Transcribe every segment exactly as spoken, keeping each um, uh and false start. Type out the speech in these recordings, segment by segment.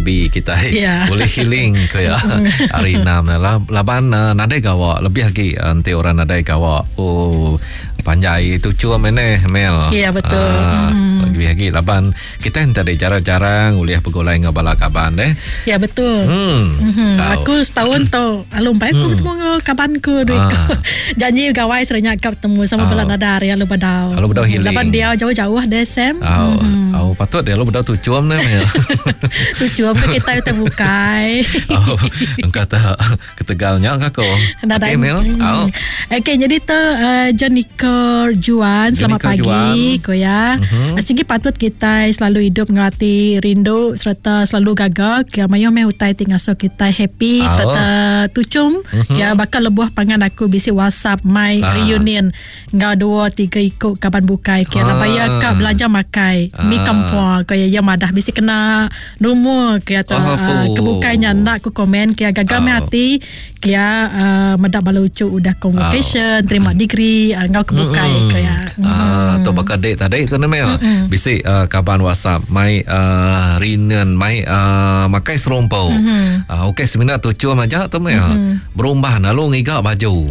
Bambi kita yeah. boleh healing kaya hari enam lah laban uh, nadai gawa lebih lagi nanti orang nadai gawa oh panjai tu cua mana Mel. Ya yeah, betul. Uh, hmm. Lebih lagi laban kita tadi jarang-jarang uliah pegolai ngabala kaban deh. Ya yeah, betul. Hmm. Mm-hmm. Aku setahun tu alum baik aku hmm. semua kaban ku duit ah. Janji gawai seringnya ketemu sama oh. belan nadar ya lu badau. Kalau badau healing. Laban dia jauh-jauh deh Sam. Oh, mm-hmm. oh patut dia lu badau tu cuam nih Mel. Tu cuam ke kita terbukai. Oh, engkau tak ketegalnya kau. Okey Mel. Oh. Okey jadi tu uh, Johniko Juan, selamat Johniko pagi ko ya. Uh-huh. Sigi patut kita selalu hidup ngati rindu serta selalu gagak ya mayo me utai tingaso kita happy oh. serta tucum uh-huh. ya bakal lebuh pangan aku bisi WhatsApp my ah. reunion ngau dua tiga ikut kapan bukai kira ah. Baya ka belanja makai ah. mi kampung ko ya madah bisi kena numur kaya tu oh, uh, kebukainya nak ku komen kaya gagal oh. me hati kaya uh, medak balucu udah convocation oh. terima degree uh, ngau kebukai mm-hmm. kaya ah tu bakal date tadi tu Mel mm-hmm. bisi uh, kaban WhatsApp my uh, reunion my uh, makai serumpau mm-hmm. uh, okey seminar tu cuma aja tu Mel mm-hmm. berubah lalu ngiga baju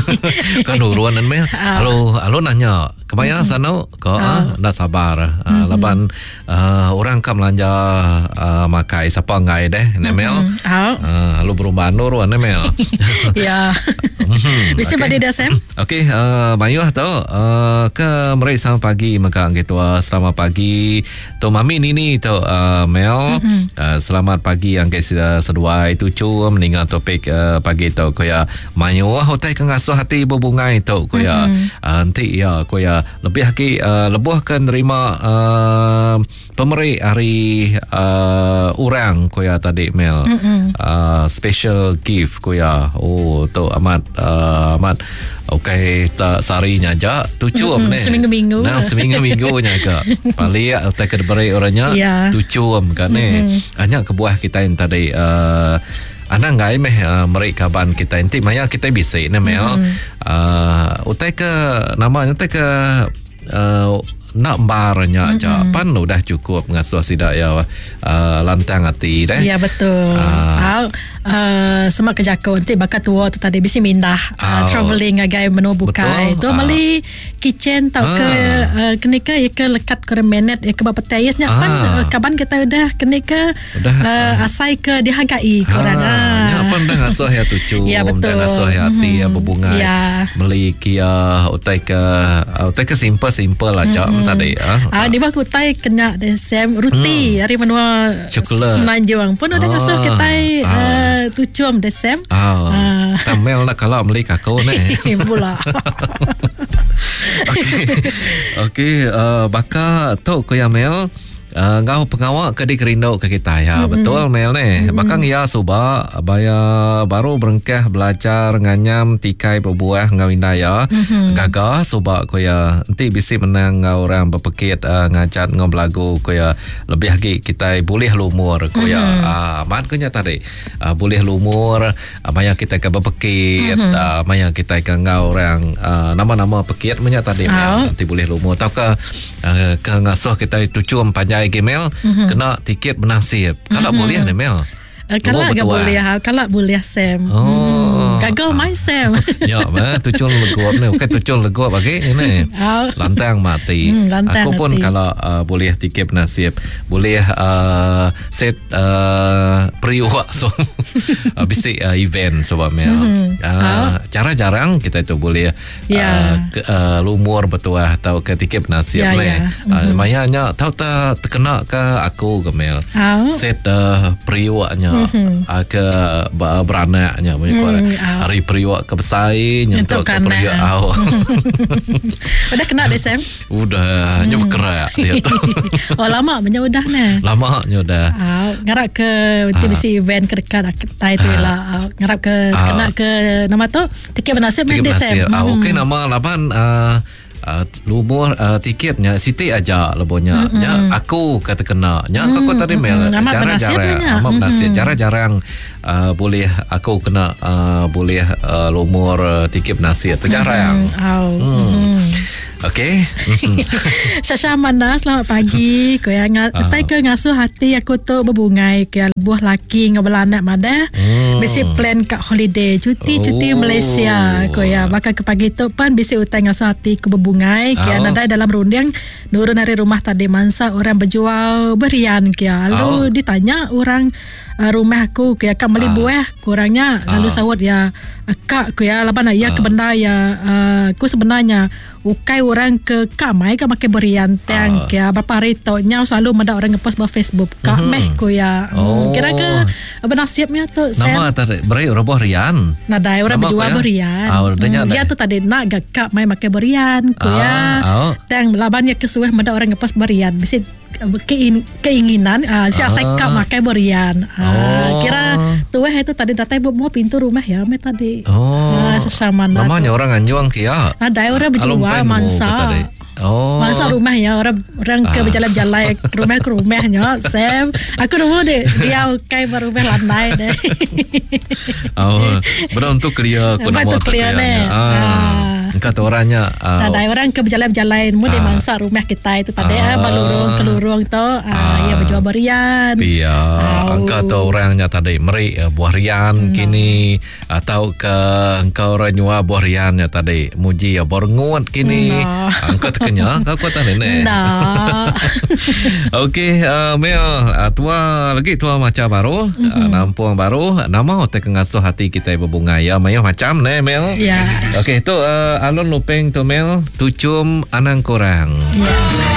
kan uruan Mel halo halo nanya kebayang mm-hmm. sana ko ah dah sabar uh, mm-hmm. laban uh, orang kam belanja uh, makai siapa ngai deh Mel mm-hmm. uh, halo berubah uruan Mel ya bisa pada dah Sam okey uh, bayuh tu uh, ke mereka sama pagi maka gitu uh, selamat pagi tu mami nini tu uh, Mel mm-hmm. uh, selamat pagi yang guys uh, sedua itu cu meninggal topik uh, pagi tu koya mayuh hotel kengasuh hati ibu bungai tu koya mm-hmm. uh, nanti ya koya lebih lagi uh, lebuh ke nerima uh, pemeri hari uh, orang koya tadi Mel mm-hmm. uh, special gift koya oh tu amat uh, amat okey tak sarinya aja tujuh mm-hmm. seminggu-minggu nah seminggu-minggunya ke paling tak kedberi orangnya yeah. tujuh kan mm-hmm. eh hanya kebuah kita yang tadi uh, anak ngai meh uh, mereka kaban kita nanti maya kita bisa ni Mel mm-hmm. uh, utai ke namanya utai ke uh, nak barnya mm-hmm. aja pan udah cukup ngasuh sidak ya uh, lantang hati deh ya betul uh, uh, semua kerja kau nanti bakal tua tu tadi bisi mindah uh, uh, travelling agai menu bukai tu uh, meli kitchen tau uh, ke uh, kena ke ya ke lekat ke menet ya ke bapa tayasnya uh, pan uh, kaban kita udah kena ke udah, uh, uh, asai ke dihargai korang ah nya pan dah ngasuh ya tucu ya betul dah ngasuh ya hati ya berbunga ya meli kia utai ke utai ke simple simple aja mm-hmm. tadi ah ah di waktu utai kena dan Sam ruti hari menua semenanjung pun udah ngasuh kita uh, tujuh de Sam ah tamel nak kalau meli kakau ni pula okey okey uh, baka tu ko ya Mel uh, ngau pengawak ke di kerindo ke kita ya mm-hmm. betul Mel ni mm-hmm. bakang ya suba baya baru berengkah belajar nganyam tikai berbuah ngawinda ya mm-hmm. gagah suba ko ya nanti bisi menang ngau orang berpekit uh, ngacat ngau belagu ko ya lebih lagi kita boleh lumur ko ya mm-hmm. uh, mat ko nya tadi uh, boleh lumur uh, maya kita ke berpekit mm-hmm. uh, maya kita ke ngau orang uh, nama-nama pekit menya tadi Mel nanti boleh lumur tau ke uh, ke ngasuh kita tujuh panjai Mel mm-hmm. kena tiket bernasib kalau mm-hmm. boleh ni Mel Uh, kalau agak boleh ha, kalau boleh Sam. Oh. Hmm, gagal main Sam. Ya, mah tucul leguap ni. Okey tucul leguap bagi ni. Oh. Lantang mati. Hmm, lantang Aku pun mati. Kalau uh, boleh tiket nasib, boleh uh, set uh, periuk so uh, bisi uh, event sebab mm-hmm. uh, oh. cara jarang kita itu boleh yeah. uh, ke, uh, lumur betul atau ke tiket nasib yeah, ni. Yeah. Uh, mm-hmm. Mayanya tahu tak terkena ke aku ke Mel. Oh. Set uh, periuknya Mm-hmm. ke beranaknya banyak mm, orang hari periuk ke besai nyentuh ke periuk awak udah kena deh Sam udah mm. nyoba kerak dia tu oh lama banyak udah ni lama udah uh, ngarap ke T V C uh. event ke dekat kita itu uh. lah uh, ngarap ke uh. kena ke nama tu tiket bernasib main deh Sam uh, okey nama lapan uh, Uh, lumur uh, tiketnya Siti aja lebonya mm-hmm. nya aku kata kena nya mm-hmm. aku tadi Mel mm-hmm. jarang-jarang amat bernasib mm-hmm. jarang-jarang uh, boleh aku kena uh, boleh uh, lumur uh, tiket bernasib jarang mm-hmm. oh. hmm. mm-hmm. Okey. Syasha Amanda, selamat pagi. Kuya ngatai ke ngasuh hati aku tu berbungai kuya buah laki ngabelanak mada. Hmm. Bisi plan kat holiday, cuti-cuti oh. Malaysia. Kuya bakal ke pagi tu pun bisi utai ngasuh hati ku berbungai. Kuya oh. Nadai dalam runding nurun dari rumah tadi mansa orang berjual berian kuya. Lalu oh. ditanya orang uh, rumah aku kuya kan beli oh. buah kurangnya lalu oh. sawat ya kak kuya laban ya oh. ke benda ya uh, ku sebenarnya ukai orang ke kamai kan pakai berian tang uh. ya berapa hari tu nyau selalu ada orang ngepost di Facebook kak mm-hmm. meh ku ya oh. kira ke benar siapnya tu nama tadi beri roboh rian nadai orang berjual berian oh, hmm, dia tu tadi nak gak kak mai pakai berian ku ya oh. tang labannya kesuah ada orang ngepost berian bisa kein, keinginan uh, si asal kak pakai berian uh, oh. kira tu itu tadi datang mau pintu rumah ya me tadi oh. uh, sesama namanya orang anjuang kia nadai orang berjual mansa oh. masa rumah ya orang orang ke berjalan-jalan rumah ke rumahnya Sam aku nemu deh dia kayak berumah landai deh oh benar untuk clear aku nama clear ah kata orangnya ah ada orang ke berjalan-jalan mu di mangsa rumah kita itu tadi ah balurung kelurung tu ah ya berjual berian iya kata orangnya tadi meri buah rian kini atau ke engkau orang nyua buah riannya tadi muji ya bornguat kini engkau kenyang kau kuat nenek. Nah. Okey, uh, Mel, uh, tua lagi tua macam baru, mm-hmm. uh, nampung baru, nama hotel ngasuh hati kita berbunga ya, mayo macam ne Mel. Ya. Yeah. Okey, tu uh, alun lupeng tu Mel, tucum anang korang. Ya. Yeah.